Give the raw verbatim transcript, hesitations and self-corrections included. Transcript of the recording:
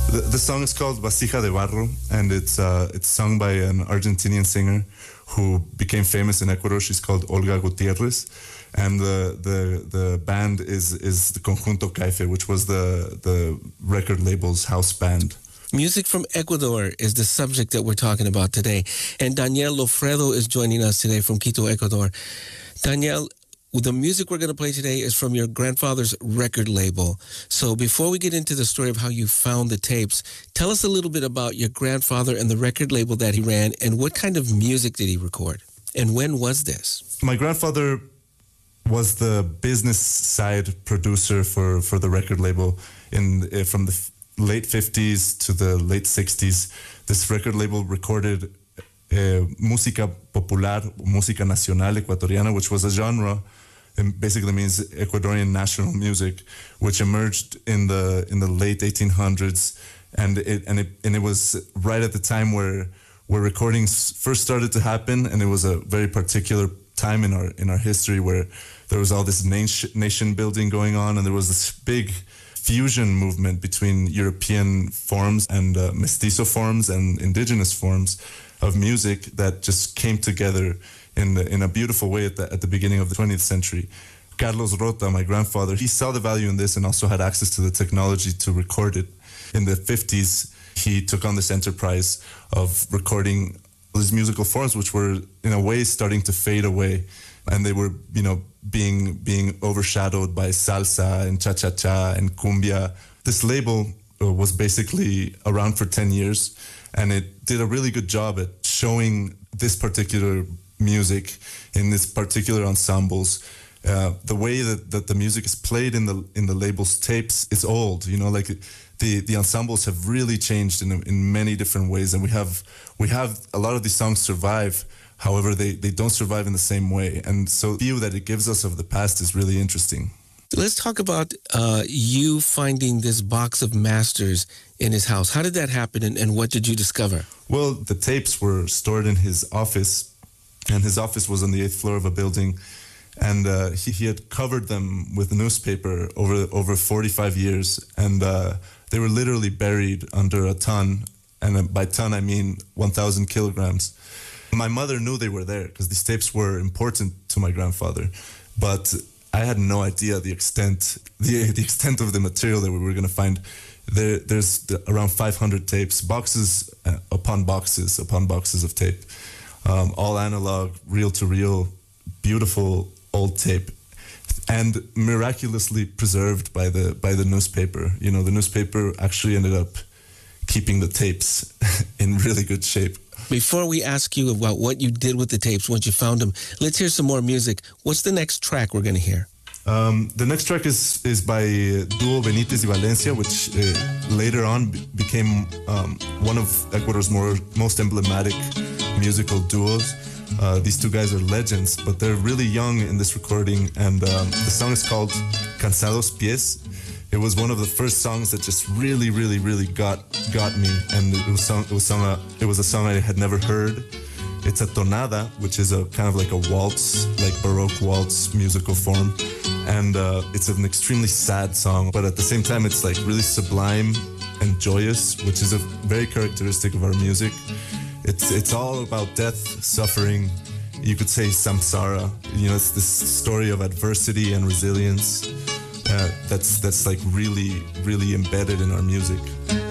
The, the song is called Vasija de Barro, and it's uh, it's sung by an Argentinian singer who became famous in Ecuador. She's called Olga Gutierrez, and the the the band is is the Conjunto Caife, which was the the record label's house band. Music from Ecuador is the subject that we're talking about today, and Daniel Lofredo is joining us today from Quito, Ecuador. Daniel, the music we're going to play today is from your grandfather's record label. So before we get into the story of how you found the tapes, tell us a little bit about your grandfather and the record label that he ran, and what kind of music did he record? And when was this? My grandfather was the business side producer for, for the record label in uh, from the f- late fifties to the late sixties. This record label recorded uh, música popular, música nacional ecuatoriana, which was a genre. It basically means Ecuadorian national music, which emerged in the in the late eighteen hundreds, and it and it and it was right at the time where where recordings first started to happen, and it was a very particular time in our in our history where there was all this nation nation building going on, and there was this big fusion movement between European forms and uh, mestizo forms and indigenous forms of music that just came together in the, in a beautiful way at the, at the beginning of the twentieth century. Carlos Rota, my grandfather, he saw the value in this and also had access to the technology to record it. In the fifties, he took on this enterprise of recording these musical forms, which were in a way starting to fade away, and they were, you know, being being overshadowed by salsa and cha-cha-cha and cumbia. This label uh, was basically around for ten years, and it did a really good job at showing this particular music in this particular ensembles. Uh, the way that, that the music is played in the in the label's tapes is old, you know, like the the ensembles have really changed in in many different ways, and we have we have a lot of these songs survive. However, they they don't survive in the same way, and so the view that it gives us of the past is really interesting. Let's talk about uh, you finding this box of masters in his house. How did that happen, and, and what did you discover? Well, the tapes were stored in his office, and his office was on the eighth floor of a building, and uh, he, he had covered them with newspaper over over forty-five years, and uh, they were literally buried under a ton, and by ton I mean one thousand kilograms. My mother knew they were there because these tapes were important to my grandfather, but I had no idea the extent the the extent of the material that we were going to find. There, there's the, around five hundred tapes, boxes uh, upon boxes upon boxes of tape, um, all analog, reel-to-reel, beautiful old tape, and miraculously preserved by the by the newspaper. You know, the newspaper actually ended up keeping the tapes in really good shape. Before we ask you about what you did with the tapes once you found them, let's hear some more music. What's the next track we're going to hear? Um, the next track is is by Duo Benitez y Valencia, which uh, later on b- became um, one of Ecuador's more most emblematic musical duos. Uh, these two guys are legends, but they're really young in this recording, and um, the song is called Cansados Pies. It was one of the first songs that just really, really, really got got me, and it was sung, it was sung a, it was a song I had never heard. It's a tonada, which is a kind of like a waltz, like Baroque waltz musical form, and uh, it's an extremely sad song, but at the same time, it's like really sublime and joyous, which is a very characteristic of our music. It's it's all about death, suffering. You could say samsara. You know, it's this story of adversity and resilience. Uh, that's that's like really, really embedded in our music.